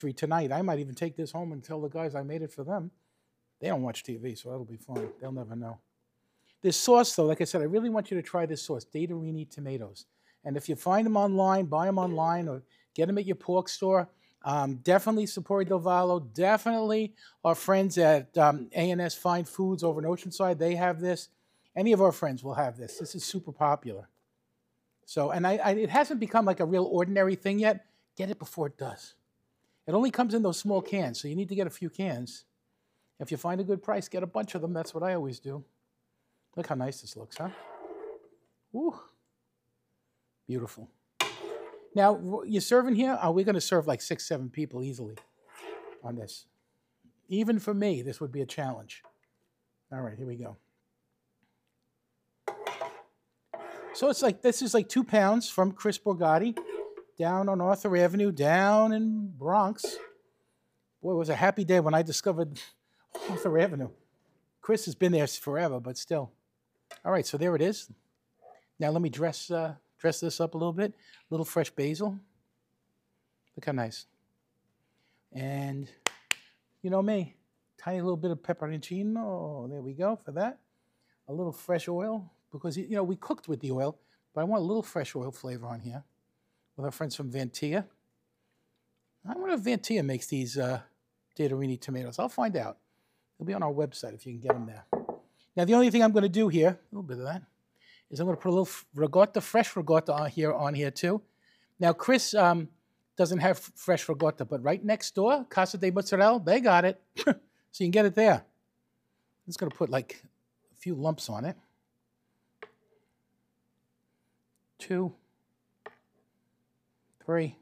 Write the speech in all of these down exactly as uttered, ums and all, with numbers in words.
tonight. I might even take this home and tell the guys I made it for them. They don't watch T V, so that'll be fun. They'll never know. This sauce, though, like I said, I really want you to try this sauce, Datarini tomatoes. And if you find them online, buy them online or get them at your pork store. Um, definitely support Del Valle. Definitely our friends at um, A and S Fine Foods over in Oceanside. They have this. Any of our friends will have this. This is super popular. So, and I, I, it hasn't become like a real ordinary thing yet. Get it before it does. It only comes in those small cans, so you need to get a few cans. If you find a good price, get a bunch of them. That's what I always do. Look how nice this looks, huh? Woo. Beautiful. Now, you're serving here? Oh, we're going to serve like six, seven people easily on this. Even for me, this would be a challenge. All right, here we go. So it's like, this is like two pounds from Chris Borgatti down on Arthur Avenue, down in Bronx. Boy, it was a happy day when I discovered Arthur Avenue. Chris has been there forever, but still. All right, so there it is. Now let me dress uh, dress this up a little bit. A little fresh basil. Look how nice. And you know me, tiny little bit of pepperoncino. There we go for that. A little fresh oil, because you know we cooked with the oil, but I want a little fresh oil flavor on here with our friends from Vantia. I wonder if Vantia makes these uh, Datarini tomatoes. I'll find out. They'll be on our website if you can get them there. Now, the only thing I'm going to do here, a little bit of that, is I'm going to put a little ricotta, fresh ricotta on here, on here too. Now, Chris um, doesn't have fresh ricotta, but right next door, Casa de Mozzarella, they got it. So you can get it there. I'm just going to put like a few lumps on it. Two, three,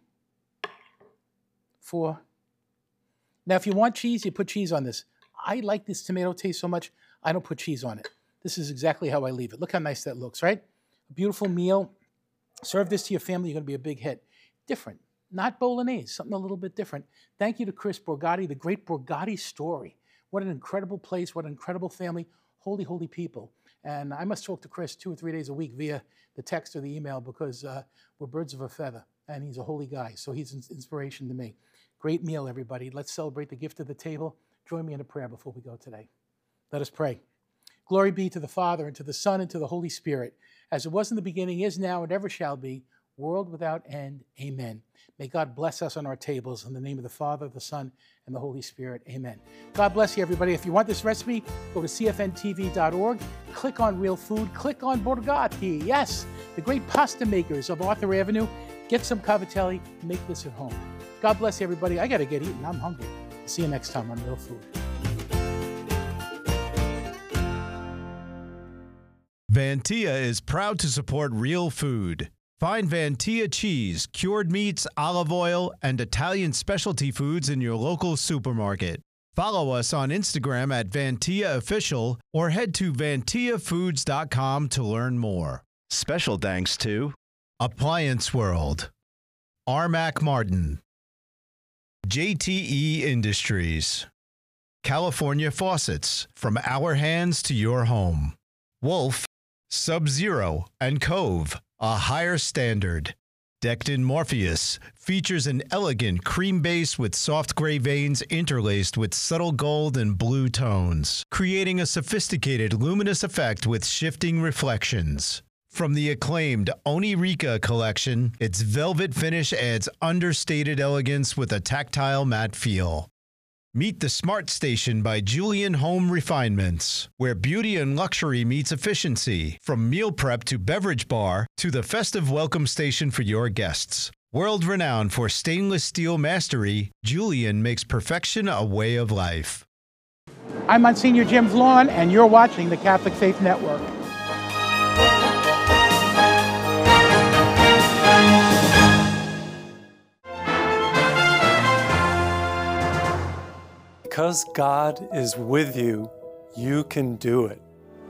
four. Now, if you want cheese, you put cheese on this. I like this tomato taste so much, I don't put cheese on it. This is exactly how I leave it. Look how nice that looks, right? A beautiful meal. Serve this to your family, you're going to be a big hit. Different, not bolognese, something a little bit different. Thank you to Chris Borgatti, the great Borgatti story. What an incredible place, what an incredible family, holy, holy people. And I must talk to Chris two or three days a week via the text or the email because uh, we're birds of a feather, and he's a holy guy, so he's an inspiration to me. Great meal, everybody. Let's celebrate the gift of the table. Join me in a prayer before we go today. Let us pray. Glory be to the Father, and to the Son, and to the Holy Spirit, as it was in the beginning, is now, and ever shall be, world without end. Amen. May God bless us on our tables. In the name of the Father, the Son, and the Holy Spirit. Amen. God bless you, everybody. If you want this recipe, go to C F N T V dot org, click on Real Food, click on Borgatti. Yes, the great pasta makers of Arthur Avenue. Get some cavatelli, make this at home. God bless you, everybody. I got to get eating. I'm hungry. See you next time on Real Food. Vantia is proud to support Real Food. Find Vantia cheese, cured meats, olive oil, and Italian specialty foods in your local supermarket. Follow us on Instagram at Vantia Official or head to vantia foods dot com to learn more. Special thanks to Appliance World, Armac Martin, J T E Industries, California Faucets, from our hands to your home, Wolf, Sub-Zero, and Cove, a higher standard. Decked in Morpheus features an elegant cream base with soft gray veins interlaced with subtle gold and blue tones, creating a sophisticated luminous effect with shifting reflections. From the acclaimed Onirica collection, its velvet finish adds understated elegance with a tactile matte feel. Meet the Smart Station by Julian Home Refinements, where beauty and luxury meets efficiency, from meal prep to beverage bar to the festive welcome station for your guests. World-renowned for stainless steel mastery, Julian makes perfection a way of life. I'm Monsignor Jim Vaughn, and you're watching the Catholic Faith Network. Because God is with you, you can do it.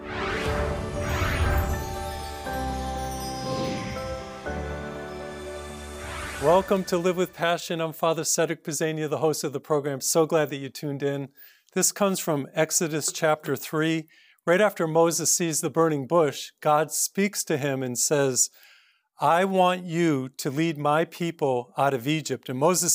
Welcome to Live with Passion. I'm Father Cedric Pizzania, the host of the program. So glad that you tuned in. This comes from Exodus chapter three. Right after Moses sees the burning bush, God speaks to him and says, I want you to lead my people out of Egypt. And Moses